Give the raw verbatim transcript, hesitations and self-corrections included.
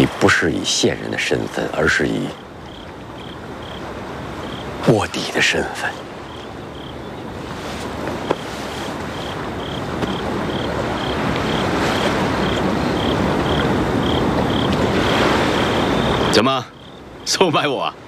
你不是以线人的身份，而是以卧底的身份。 怎么，收买我啊？